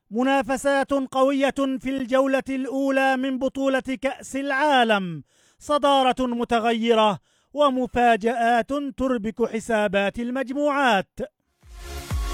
منافسات قوية في الجولة الأولى من بطولة كأس العالم، صدارة متغيرة ومفاجآت تربك حسابات المجموعات.